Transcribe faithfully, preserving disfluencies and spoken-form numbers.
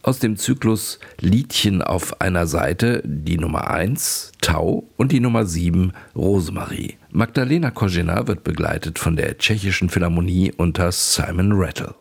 aus dem Zyklus Liedchen auf einer Seite die Nummer eins, Tau, und die Nummer sieben, Rosemarie. Magdalena Kožená wird begleitet von der Tschechischen Philharmonie unter Simon Rattle.